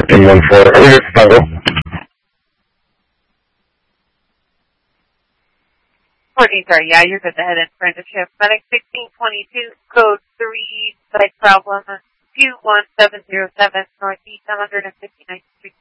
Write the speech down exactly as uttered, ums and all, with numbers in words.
fifteen one four. Over Chicago. fourteen, sorry, yeah, you're good to head in for end of shift. Medic sixteen twenty-two, code three, site problem, two one seven zero seven, Northeast one hundred fifty-ninth Street.